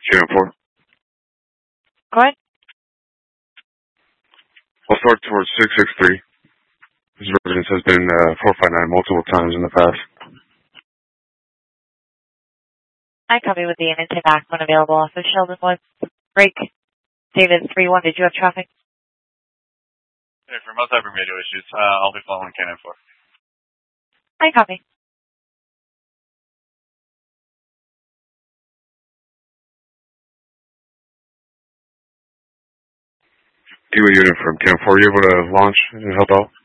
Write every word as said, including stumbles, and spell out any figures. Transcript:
Unit four. Go ahead. I'll start towards six six three. This residence has been uh, four five nine multiple times in the past. I copy with the unit to back when available off of Sheldon Woods. Break. David three one, did you have traffic? Yeah, for most hyper radio issues, uh, I'll be following Canon four. I copy. D U A unit from Cam four, are you able to launch and help out?